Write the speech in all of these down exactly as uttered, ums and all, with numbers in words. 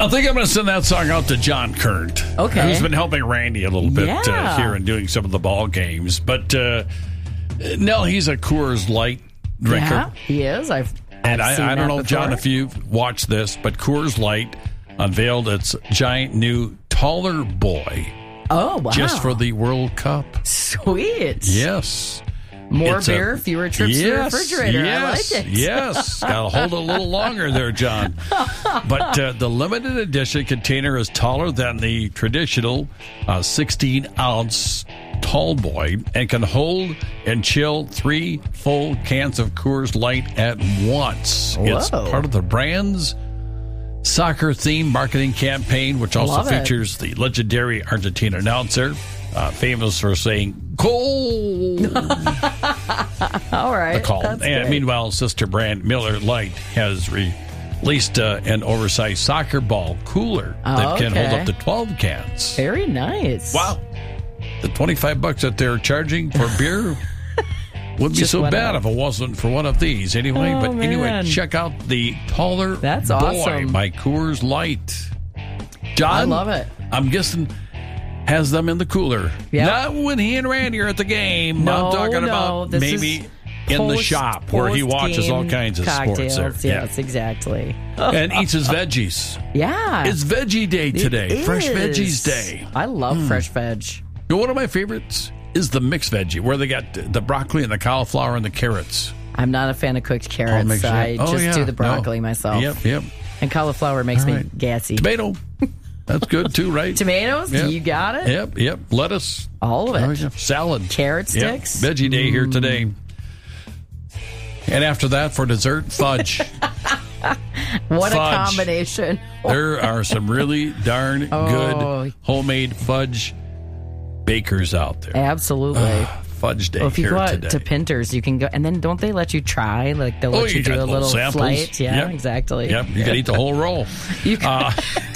I think I'm going to send that song out to John Kurt. Okay. Who's been helping Randy a little bit Yeah. uh, here and doing some of the ball games. But, uh, no, he's a Coors Light drinker. Yeah, he is. I've, And I've seen I, I don't that know, before. John, if you've watched this, but Coors Light unveiled its giant new taller boy Oh, wow. just for the World Cup. Sweet. Yes. More It's a- beer, fewer trips to the yes, refrigerator. Yes, I like it. yes. Got to hold it a little longer there, John. But uh, the limited edition container is taller than the traditional uh, sixteen ounce tall boy and can hold and chill three full cans of Coors Light at once. Whoa. It's part of the brand's soccer-themed marketing campaign, which also Love it. features the legendary Argentine announcer, uh, famous for saying, "Goal!" All right. the call. That's And great. meanwhile, sister brand Miller Lite has released uh, an oversized soccer ball cooler that Oh, can hold okay. up to twelve cans. Very nice. Wow. The twenty-five bucks that they're charging for beer wouldn't be Just so went bad up. if it wasn't for one of these. Anyway, Oh, but anyway, man. check out the Taller That's Boy awesome. by Coors Light. John, I love it. I'm guessing has them in the cooler. Yep. Not when he and Randy are at the game. No, I'm talking no, about this maybe is in the post- shop where he watches all post-game kinds of cocktails. sports there. Yes, exactly. Yeah. And eats his veggies. Yeah. It's Veggie Day It today. Fresh is. Veggies Day. I love fresh veg. You know, one of my favorites is the mixed veggie, where they got the broccoli and the cauliflower and the carrots. I'm not a fan of cooked carrots, mixed so I in. Oh, just yeah. do the broccoli No. myself. Yep, yep. And cauliflower makes All me right. gassy. Tomato. That's good too, right? Tomatoes? Yep. You got it? Yep, yep. Lettuce. All of it. Oh, yeah. Salad. Carrot Yep. sticks? Veggie Day here today. And after that, for dessert, fudge. What a Fudge. combination. There are some really darn Oh. good homemade fudge bakers out there. Absolutely. Fudge Day Well, if you here go out today. to Pinter's, you can go, and then don't they let you try? Like they'll Oh, let you, you do got a little little samples. flight. Yeah, Yep. exactly. Yep, you can eat the whole roll. You can. Uh,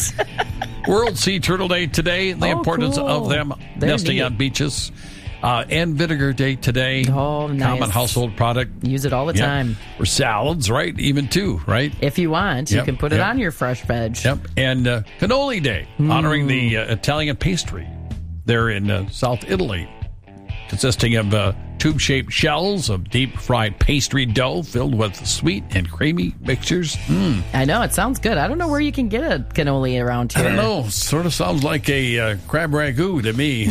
World Sea Turtle Day today, and the Oh, importance cool. of them They're nesting neat. on beaches. Uh, and Vinegar Day today. Oh, nice. Common household product. Use it all the Yep. time. Or salads, right? Even two, right? If you want, you Yep, can put it yep. on your fresh veg. Yep. And uh, Cannoli Day, Mm. honoring the uh, Italian pastry there in uh, South Italy, consisting of uh, tube-shaped shells of deep-fried pastry dough filled with sweet and creamy mixtures. Mm. I know, it sounds good. I don't know where you can get a cannoli around here. I don't know. Sort of sounds like a uh, crab ragout to me.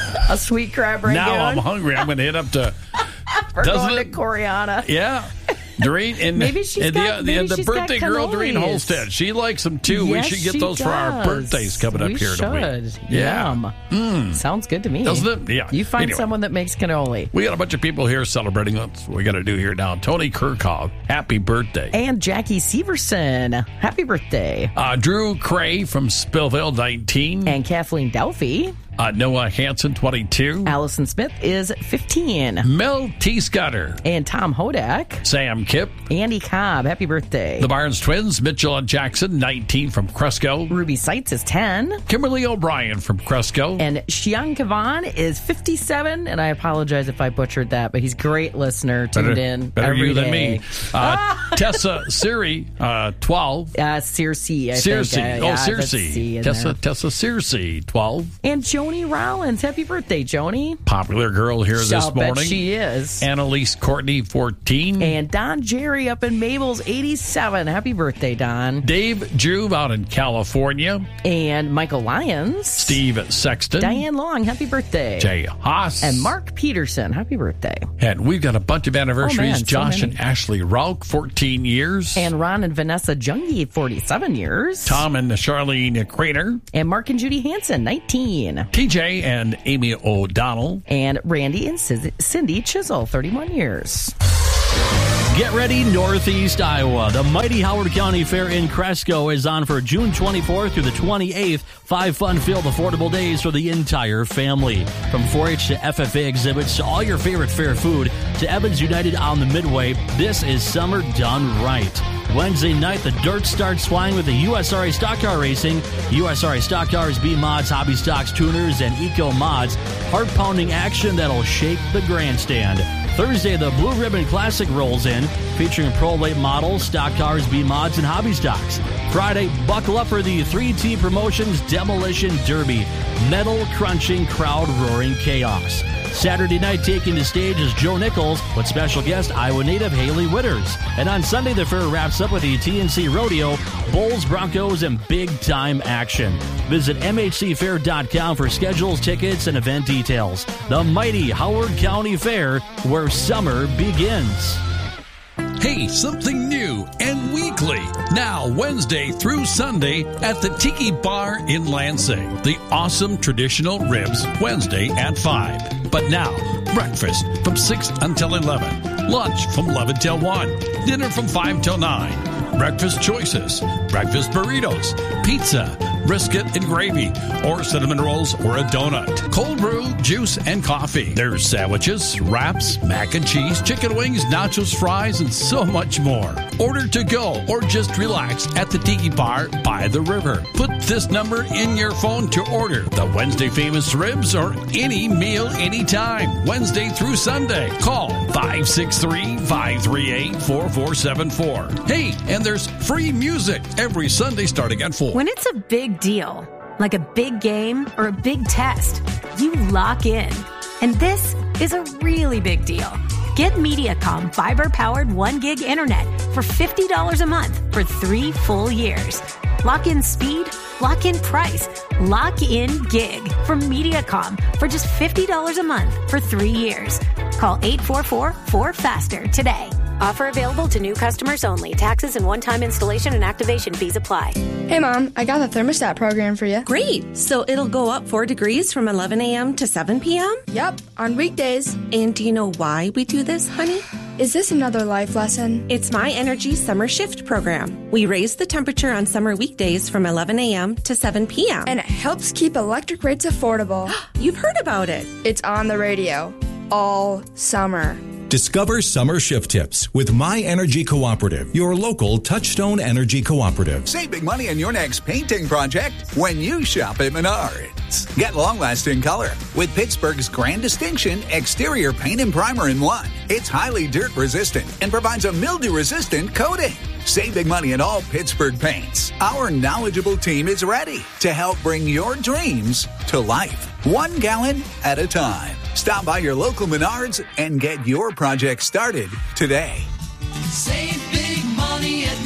A sweet crab ragout. Now I'm hungry. I'm going to hit up to... We're doesn't going it- to Coriana. Yeah. Doreen and, Maybe she's and got- the, maybe the, the she's got birthday girl, Doreen cannolis. Holstead. She likes them too. Yes, we should get she those for our does. birthdays coming up we here in a should. week. Yeah. Yum. Sounds good to me. Doesn't it? Yeah. You find Anyway. someone that makes cannoli. We got a bunch of people here celebrating. That's what we got to do here now. Tony Kirkhoff, happy birthday. And Jackie Severson, happy birthday. Uh, Drew Cray from Spillville, nineteen. And Kathleen Delphi. Uh, Noah Hansen, twenty-two. Allison Smith is fifteen. Mel T. Scudder. And Tom Hodak. Sam Kipp. Andy Cobb, happy birthday. The Barnes twins, Mitchell and Jackson, nineteen from Cresco. Ruby Seitz is ten. Kimberly O'Brien from Cresco. And Xiang Kavan is fifty-seven. And I apologize if I butchered that, but he's a great listener, tuned better in better every you than day. me. Uh, Tessa Siri, uh, twelve. Uh, Circe, I Circe. think. Uh, oh, yeah, Circe. that's C in Tessa, there. Tessa Circe, twelve. And Joni Rollins, happy birthday, Joni. Popular girl here this I'll bet morning. she is. Annalise Courtney, fourteen. And Don Jerry up in Mabel's, eighty-seven. Happy birthday, Don. Dave Juve out in California. And Michael Lyons. Steve Sexton. Diane Long, happy birthday. Jay Haas. And Mark Peterson, happy birthday. And we've got a bunch of anniversaries. Oh, man, so Josh many. and Ashley Rauch, fourteen years. And Ron and Vanessa Jungi, forty-seven years. Tom and Charlene Craner. And Mark and Judy Hansen, nineteen. T J and Amy O'Donnell. And Randy and Cis- Cindy Chisel, thirty-one years. Get ready, Northeast Iowa. The mighty Howard County Fair in Cresco is on for June twenty-fourth through the twenty-eighth. Five fun-filled, affordable days for the entire family. From four H to F F A exhibits to all your favorite fair food to Evans United on the Midway, this is summer done right. Wednesday night, the dirt starts flying with the U S R A Stock Car Racing. U S R A Stock Cars, B-Mods, Hobby Stocks, Tuners, and Eco Mods. Heart-pounding action that'll shake the grandstand. Thursday, the Blue Ribbon Classic rolls in. featuring pro late models, stock cars, B-mods, and hobby stocks. Friday, buckle up for the three T Promotions Demolition Derby. Metal-crunching, crowd-roaring chaos. Saturday night, taking the stage is Joe Nichols with special guest Iowa native Haley Witters. And on Sunday, the fair wraps up with the T N C Rodeo, Bulls, Broncos, and big-time action. Visit M H C fair dot com for schedules, tickets, and event details. The mighty Howard County Fair, where summer begins. Hey, something new and weekly. Now, Wednesday through Sunday at the Tiki Bar in Lansing. The awesome traditional ribs, Wednesday at five. But now, breakfast from six until eleven. Lunch from eleven till one. Dinner from five till nine. Breakfast choices, breakfast burritos, pizza, brisket and gravy, or cinnamon rolls or a donut. Cold brew, juice, and coffee. There's sandwiches, wraps, mac and cheese, chicken wings, nachos, fries, and so much more. Order to go or just relax at the Tiki Bar by the river. Put this number in your phone to order the Wednesday famous ribs or any meal anytime. Wednesday through Sunday. Call five six three, five three eight, four four seven four. Hey, and there's free music every Sunday starting at four. When it's a big deal, like a big game or a big test, you lock in. And this is a really big deal. Get MediaCom fiber-powered one gig internet for fifty dollars a month for three full years. Lock in speed, lock in price, lock in gig from MediaCom for just fifty dollars a month for three years. Call eight four four, four faster today. Offer available to new customers only. Taxes and one-time installation and activation fees apply. Hey, Mom, I got the thermostat program for you. Great. So it'll go up four degrees from eleven a.m. to seven p.m.? Yep, on weekdays. And do you know why we do this, honey? Is this another life lesson? It's My Energy Summer Shift program. We raise the temperature on summer weekdays from eleven a.m. to seven p.m. And it helps keep electric rates affordable. You've heard about it. It's on the radio all summer. Discover summer shift tips with My Energy Cooperative, your local Touchstone Energy Cooperative. Save big money on your next painting project when you shop at Menards. Get long-lasting color with Pittsburgh's Grand Distinction Exterior Paint and Primer in one. It's highly dirt-resistant and provides a mildew-resistant coating. Save big money in all Pittsburgh paints. Our knowledgeable team is ready to help bring your dreams to life, one gallon at a time. Stop by your local Menards and get your project started today. Save big money at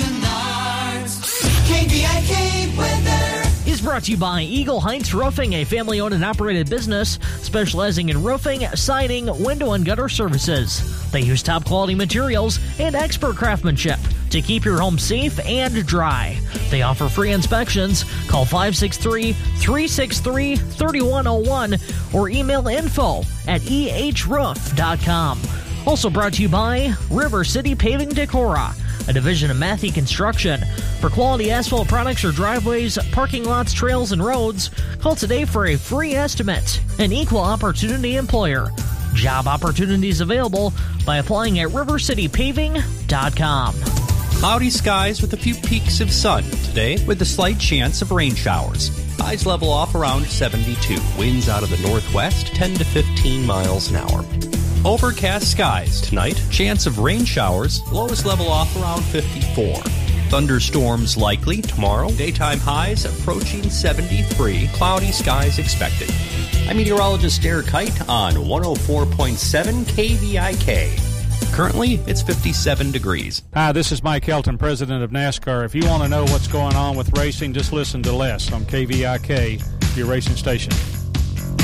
Menards. K V I K weather is brought to you by Eagle Heights Roofing, a family-owned and operated business specializing in roofing, siding, window, and gutter services. They use top-quality materials and expert craftsmanship to keep your home safe and dry. They offer free inspections. Call five six three, three six three, three one zero one or email info at e h roof dot com. Also brought to you by River City Paving Decorah, a division of Matthey Construction. For quality asphalt products or driveways, parking lots, trails, and roads, call today for a free estimate. An equal opportunity employer. Job opportunities available by applying at river city paving dot com. Cloudy skies with a few peaks of sun today with a slight chance of rain showers. Highs level off around seventy-two. Winds out of the northwest ten to fifteen miles an hour. Overcast skies tonight. Chance of rain showers. Lows level off around fifty-four. Thunderstorms likely tomorrow. Daytime highs approaching seventy-three. Cloudy skies expected. I'm meteorologist Derek Kite on one oh four point seven K V I K. Currently, it's fifty-seven degrees. Hi, this is Mike Helton, president of NASCAR. If you want to know what's going on with racing, just listen to Les on K V I K, your racing station.